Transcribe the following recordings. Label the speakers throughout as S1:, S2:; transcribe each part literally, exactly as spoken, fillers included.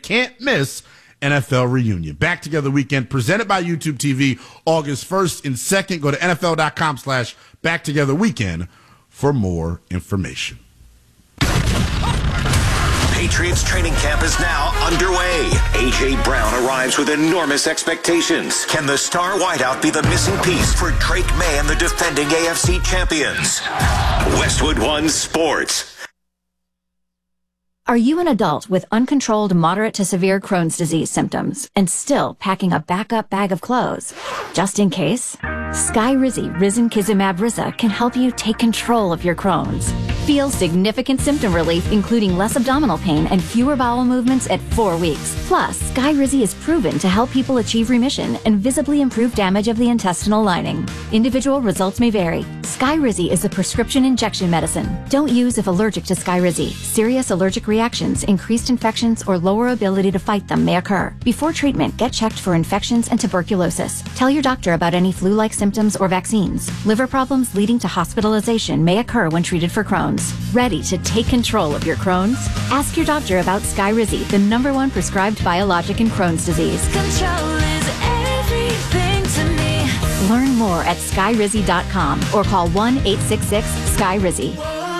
S1: can't miss N F L reunion. Back Together Weekend, presented by YouTube T V, August first and second. Go to nfl.com slash Back Together Weekend for more information.
S2: Patriots training camp is now underway. A J. Brown arrives with enormous expectations. Can the star wideout be the missing piece for Drake May and the defending A F C champions? Westwood One Sports.
S3: Are you an adult with uncontrolled moderate to severe Crohn's disease symptoms and still packing a backup bag of clothes? Just in case, Skyrizi Risankizumab Riza can help you take control of your Crohn's. Feel significant symptom relief, including less abdominal pain and fewer bowel movements at four weeks. Plus, Skyrizi is proven to help people achieve remission and visibly improve damage of the intestinal lining. Individual results may vary. Skyrizi is a prescription injection medicine. Don't use if allergic to Skyrizi. Serious allergic reactions, increased infections, or lower ability to fight them may occur. Before treatment, get checked for infections and tuberculosis. Tell your doctor about any flu-like symptoms or vaccines. Liver problems leading to hospitalization may occur when treated for Crohn's. Ready to take control of your Crohn's? Ask your doctor about Skyrizi, the number one prescribed biologic in Crohn's disease.
S4: Control is everything to me.
S3: Learn more at skyrizi dot com or call one eight six six Sky Rizzi.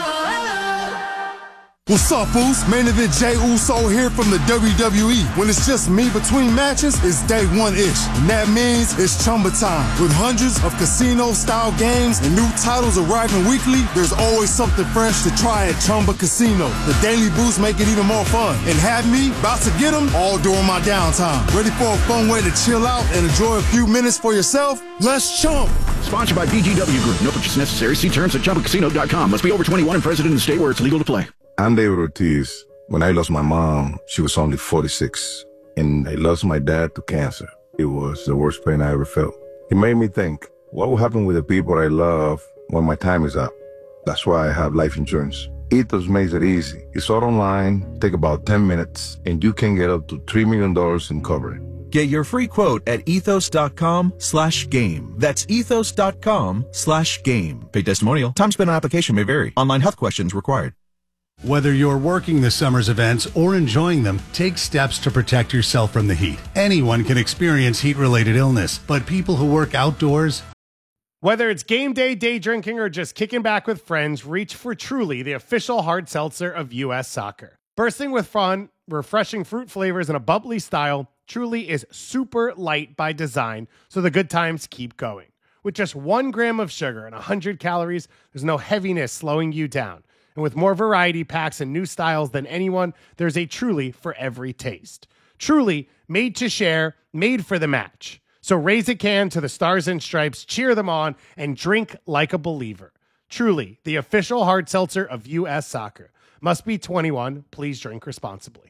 S5: What's up, Boost? Main event Jey Uso here from the W W E. When it's just me between matches, it's day one-ish. And that means it's Chumba time. With hundreds of casino-style games and new titles arriving weekly, there's always something fresh to try at Chumba Casino. The Daily Boost make it even more fun. And have me about to get them all during my downtime. Ready for a fun way to chill out and enjoy a few minutes for yourself? Let's chump!
S6: Sponsored by B G W Group. No purchase necessary. See terms at chumba casino dot com. Must be over twenty-one and present in the state where it's legal to play.
S7: I'm David Ortiz. When I lost my mom, she was only forty-six, and I lost my dad to cancer. It was the worst pain I ever felt. It made me think, what will happen with the people I love when my time is up? That's why I have life insurance. Ethos makes it easy. It's all online, take about ten minutes, and you can get up to three million dollars in coverage.
S8: Get your free quote at ethos.com slash game. That's ethos.com slash game. Paid testimonial. Time spent on application may vary. Online health questions required.
S9: Whether you're working the summer's events or enjoying them, take steps to protect yourself from the heat. Anyone can experience heat-related illness, but people who work outdoors...
S10: Whether it's game day, day drinking, or just kicking back with friends, reach for Truly, the official hard seltzer of U S Soccer. Bursting with fun, refreshing fruit flavors, and a bubbly style, Truly is super light by design, so the good times keep going. With just one gram of sugar and one hundred calories, there's no heaviness slowing you down. And with more variety packs and new styles than anyone, there's a Truly for every taste. Truly, made to share, made for the match. So raise a can to the Stars and Stripes, cheer them on, and drink like a believer. Truly, the official hard seltzer of U S Soccer. Must be twenty-one. Please drink responsibly.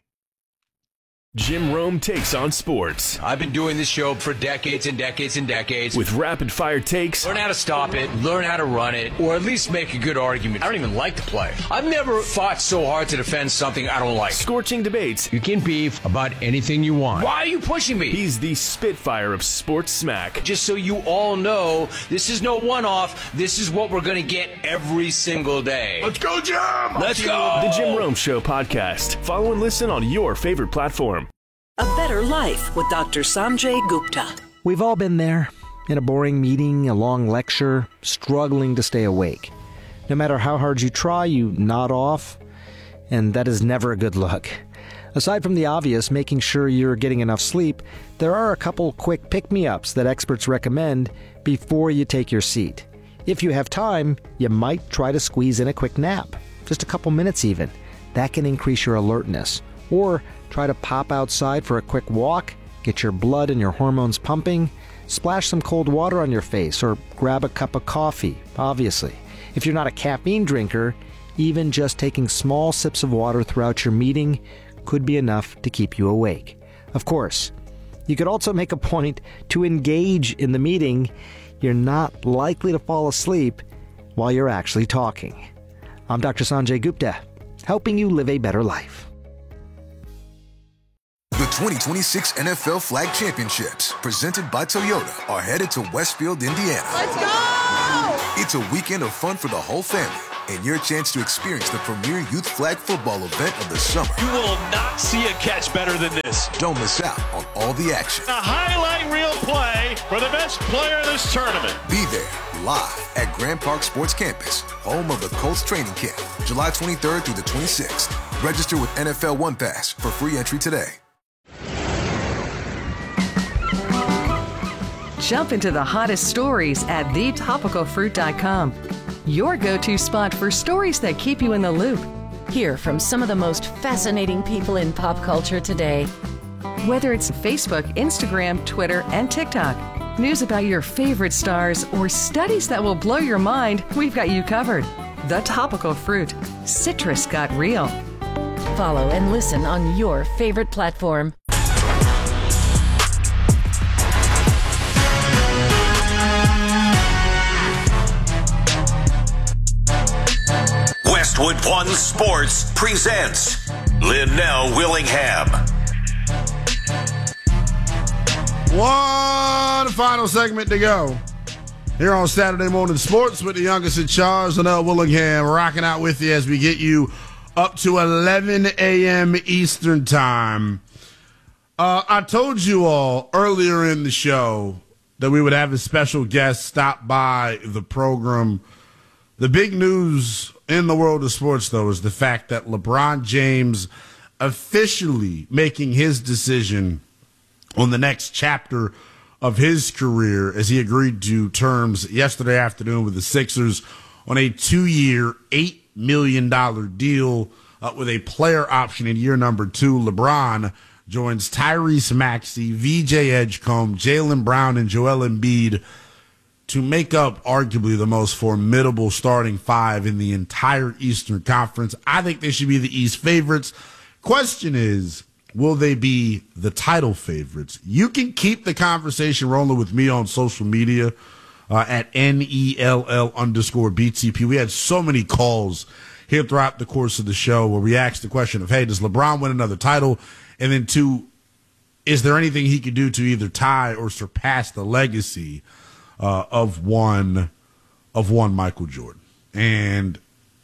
S11: Jim Rome takes on sports.
S12: I've been doing this show for decades and decades and decades.
S11: With rapid-fire takes.
S12: Learn how to stop it, learn how to run it, or at least make a good argument. I don't even like the play. I've never fought so hard to defend something I don't like.
S11: Scorching debates.
S12: You can beef about anything you want. Why are you pushing me?
S11: He's the Spitfire of sports smack.
S12: Just so you all know, this is no one-off. This is what we're going to get every single day.
S11: Let's go, Jim!
S12: Let's go!
S11: The Jim Rome Show podcast. Follow and listen on your favorite platform.
S13: A Better Life with Doctor Sanjay Gupta.
S14: We've all been there. In a boring meeting, a long lecture, struggling to stay awake. No matter how hard you try, you nod off, and that is never a good look. Aside from the obvious, making sure you're getting enough sleep, there are a couple quick pick-me-ups that experts recommend before you take your seat. If you have time, you might try to squeeze in a quick nap. Just a couple minutes even. That can increase your alertness. Or try to pop outside for a quick walk, get your blood and your hormones pumping, splash some cold water on your face, or grab a cup of coffee, obviously. If you're not a caffeine drinker, even just taking small sips of water throughout your meeting could be enough to keep you awake. Of course, you could also make a point to engage in the meeting. You're not likely to fall asleep while you're actually talking. I'm Doctor Sanjay Gupta, helping you live a better life.
S15: The twenty twenty-six N F L Flag Championships, presented by Toyota, are headed to Westfield, Indiana.
S4: Let's go!
S15: It's a weekend of fun for the whole family. and your chance to experience the premier youth flag football event of the summer.
S11: You will not see a catch better than this.
S15: Don't miss out on all the action.
S11: A highlight reel play for the best player in this tournament.
S15: Be there live at Grand Park Sports Campus, home of the Colts training camp, July twenty-third through the twenty-sixth. Register with N F L One Pass for free entry today.
S16: Jump into the hottest stories at the topical fruit dot com. Your go-to spot for stories that keep you in the loop.
S13: Hear from some of the most fascinating people in pop culture today.
S16: Whether it's Facebook, Instagram, Twitter, and TikTok, news about your favorite stars, or studies that will blow your mind, we've got you covered. The Topical Fruit. Citrus got real.
S13: Follow and listen on your favorite platform.
S2: Westwood One Sports presents Linnell Willingham.
S1: One final segment to go here on Saturday Morning Sports with the youngest in charge, Linnell Willingham, rocking out with you as we get you up to eleven a.m. Eastern Time. Uh, I told you all earlier in the show that we would have a special guest stop by the program. The big news in the world of sports, though, is the fact that LeBron James officially making his decision on the next chapter of his career as he agreed to terms yesterday afternoon with the Sixers on a two-year, eight million dollars deal uh, with a player option in year number two. LeBron joins Tyrese Maxey, V J Edgecombe, Jaylen Brown, and Joel Embiid to make up arguably the most formidable starting five in the entire Eastern Conference. I think they should be the East favorites. Question is, will they be the title favorites? You can keep the conversation rolling with me on social media uh, at N E L L underscore B T P. We had so many calls here throughout the course of the show where we asked the question of, hey, does LeBron win another title? And then two, is there anything he could do to either tie or surpass the legacy Uh, of one of one Michael Jordan? And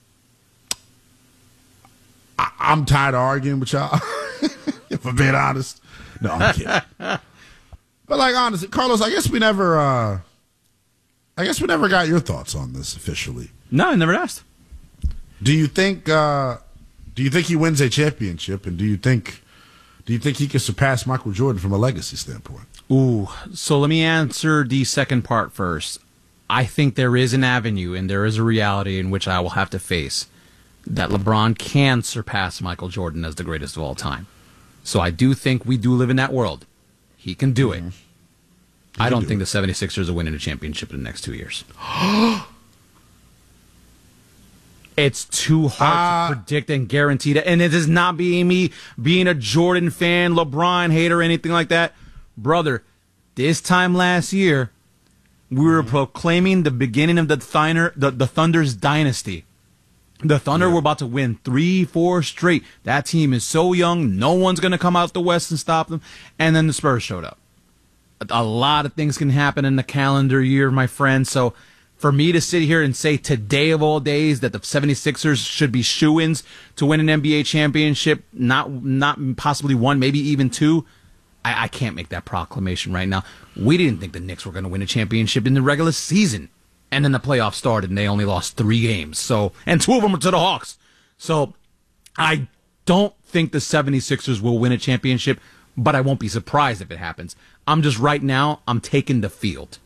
S1: I, I'm tired of arguing with y'all, if I'm being honest. No, I'm kidding. But like honestly, Carlos, I guess we never uh, I guess we never got your thoughts on this officially.
S17: No, I never asked.
S1: Do you think uh, do you think he wins a championship, and do you think do you think he can surpass Michael Jordan from a legacy standpoint?
S17: Ooh, so let me answer the second part first. I think there is an avenue and there is a reality in which I will have to face that LeBron can surpass Michael Jordan as the greatest of all time. So I do think we do live in that world. He can do mm-hmm. it. He I don't do think it. the seventy-sixers are winning a championship in the next two years. It's too hard uh, to predict and guarantee that. And it is not being me being a Jordan fan, LeBron hater, or anything like that. Brother, this time last year, we were mm-hmm. proclaiming the beginning of the Thunder, the, the Thunder's dynasty. The Thunder yeah. were about to win three, four straight. That team is so young, no one's going to come out the West and stop them. And then the Spurs showed up. A, a lot of things can happen in the calendar year, my friend. So for me to sit here and say today of all days that the seventy-sixers should be shoo-ins to win an N B A championship, not not possibly one, maybe even two, I, I can't make that proclamation right now. We didn't think the Knicks were going to win a championship in the regular season. And then the playoffs started, and they only lost three games. So, and two of them were to the Hawks. So I don't think the seventy-sixers will win a championship, but I won't be surprised if it happens. I'm just right now, I'm taking the field.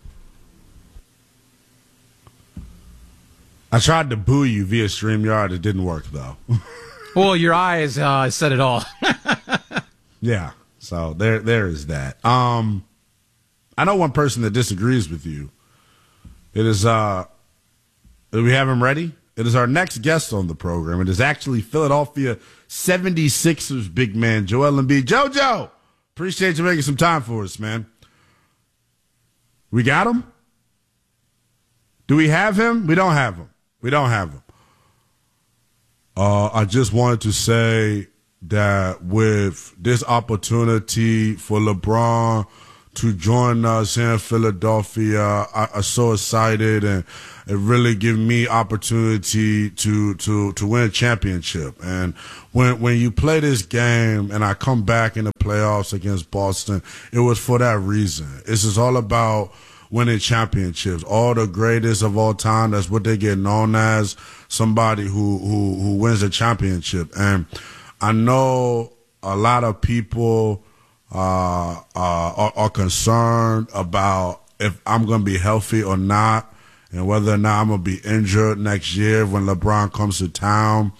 S1: I tried to boo you via StreamYard. It didn't work, though.
S17: Well, your eyes uh, said it all.
S1: Yeah. So there, there is that. Um, I know one person that disagrees with you. It is, uh, do we have him ready? It is our next guest on the program. It is actually Philadelphia seventy-sixers big man, Joel Embiid. JoJo, appreciate you making some time for us, man. We got him? Do we have him? We don't have him. We don't have him. Uh, I just wanted to say that with this opportunity for LeBron to join us here in Philadelphia. I, I'm so excited, and it really gave me opportunity to to to win a championship. And when when you play this game, and I come back in the playoffs against Boston, it was for that reason. This is all about winning championships. All the greatest of all time, that's what they get known as, somebody who who who wins a championship. And I know a lot of people uh, uh, are, are concerned about if I'm going to be healthy or not, and whether or not I'm going to be injured next year when LeBron comes to town.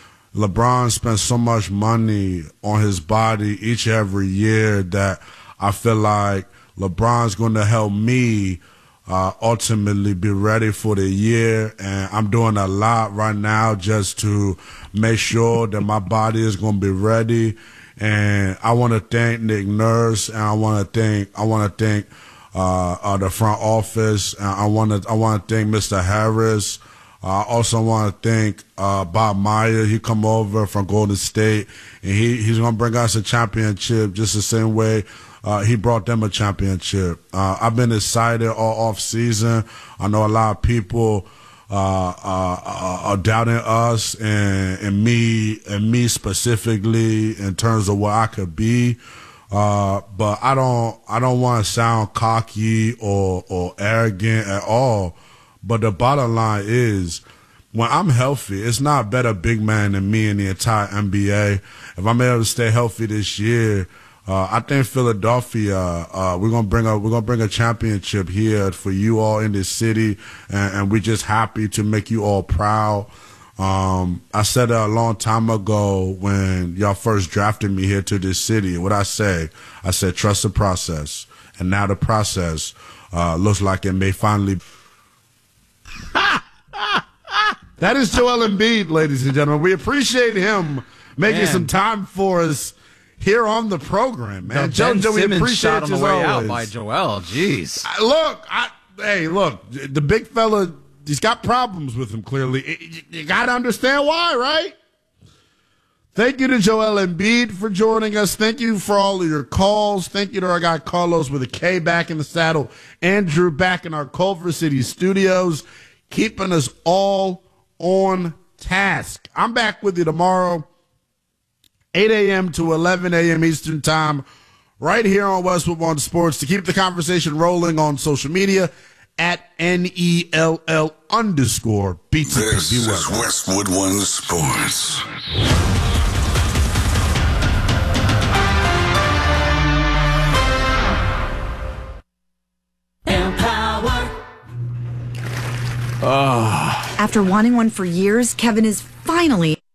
S1: LeBron spends so much money on his body each and every year that I feel like LeBron's going to help me uh, ultimately be ready for the year. And I'm doing a lot right now just to make sure that my body is going to be ready. And I want to thank Nick Nurse, and I want to thank I want to thank uh, uh, the front office. And I want to I want to thank Mister Harris. I also want to thank uh, Bob Meyer. He come over from Golden State, and he, he's going to bring us a championship just the same way uh, he brought them a championship. Uh, I've been excited all off season. I know a lot of people uh, uh, are doubting us and, and me and me specifically in terms of what I could be. Uh, but I don't I don't want to sound cocky or or arrogant at all. But the bottom line is, when I'm healthy, it's not a better big man than me in the entire N B A. If I'm able to stay healthy this year, uh, I think Philadelphia, uh, we're gonna bring a we're gonna bring a championship here for you all in this city, and, and we're just happy to make you all proud. Um, I said it a long time ago when y'all first drafted me here to this city. What I say, I said trust the process, and now the process uh, looks like it may finally. That is Joel Embiid, ladies and gentlemen. We appreciate him making
S17: man.
S1: some time for us here on the program, man.
S17: The Ben
S1: Jojo, we
S17: Simmons
S1: appreciate
S17: shot on the
S1: you
S17: way
S1: always.
S17: out by Joel. Jeez.
S1: I, look, I, hey, look, the big fella, he's got problems with him, clearly. You, you got to understand why, right? Thank you to Joel Embiid for joining us. Thank you for all of your calls. Thank you to our guy Carlos with a K back in the saddle. Andrew back in our Culver City studios, keeping us all on task. I'm back with you tomorrow, eight a.m. to eleven a.m. Eastern Time, right here on Westwood One Sports, to keep the conversation rolling on social media at N E L L underscore B T P.
S18: This is Westwood One Sports.
S19: Empower.
S20: After wanting one for years, Kevin is finally